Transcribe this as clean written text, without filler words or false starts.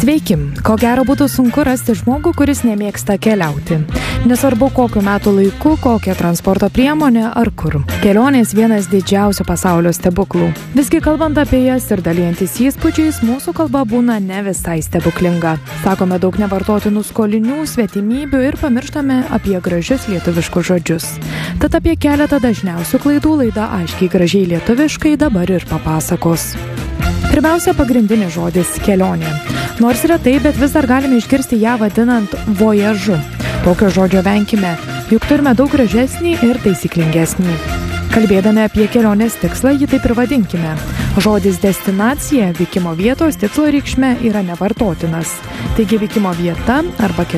Sveiki, ko gero būtų sunku rasti žmogų, kuris nemėgsta keliauti. Nesvarbu kokiu metų laiku, kokia transporto priemonė ar kur. Kelionės vienas didžiausių pasaulio stebuklų. Visgi kalbant apie jas ir dalyjantis įspūdžiais, mūsų kalba būna ne visai stebuklinga. Sakome daug nevartotinų skolinių, svetimybių ir pamirštame apie gražius lietuviškus žodžius. Tad apie keletą dažniausių klaidų laida Aiškiai gražiai lietuviškai dabar ir papasakos. Pirmiausia, pagrindinis žodis – kelionė. Nors retai, bet vis dar galime išgirsti ją vadinant vojažu. Tokio žodžio venkime, juk turime daug gražesnį ir taisyklingesnį. Kalbėdami apie kelionės tikslą, jį taip ir vadinkime. Žodis destinacija, vykimo vietos tikslo reikšme yra nevartotinas. Taigi vykimo vieta arba